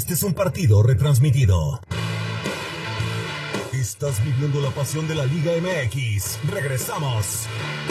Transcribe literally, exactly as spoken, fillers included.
Este es un partido retransmitido. Estás viviendo la pasión de la Liga M X. Regresamos.